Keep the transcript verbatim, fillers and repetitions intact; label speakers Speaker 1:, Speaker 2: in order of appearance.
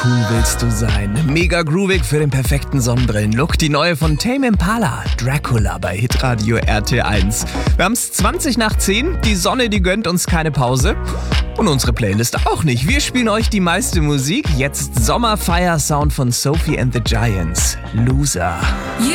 Speaker 1: cool willst du sein? Mega groovig für den perfekten Sonnenbrillen-Look. Die neue von Tame Impala, Dracula bei Hitradio R T eins. Wir haben es zwanzig nach zehn, die Sonne, die gönnt uns keine Pause. Und unsere Playlist auch nicht. Wir spielen euch die meiste Musik. Jetzt Sommerfire-Sound von Sophie and the Giants. Loser.